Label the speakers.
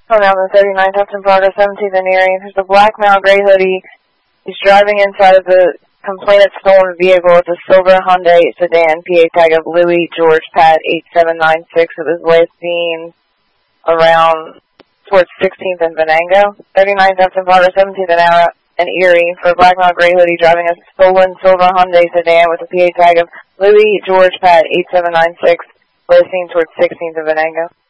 Speaker 1: Around the 39th Upton Progress, 17th and Erie. There's a black male gray hoodie. He's driving inside of the complainant's stolen vehicle. It's a silver Hyundai sedan, PA tag of Louis George Pat 8796. It was last seen around towards 16th and Venango. 39th Upton Progress, 17th and Erie. For a black male gray hoodie driving a stolen silver Hyundai sedan with a PA tag of Louis George Pat 8796. Last seen towards 16th and Venango.